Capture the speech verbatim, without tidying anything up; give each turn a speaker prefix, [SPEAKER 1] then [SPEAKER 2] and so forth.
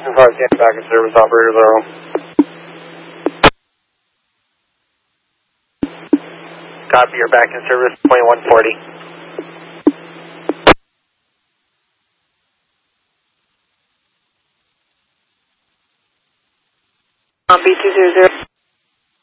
[SPEAKER 1] five, stand back in service, operator zero. Copy, you're back in service, twenty-one forty.
[SPEAKER 2] Um, B two zero zero.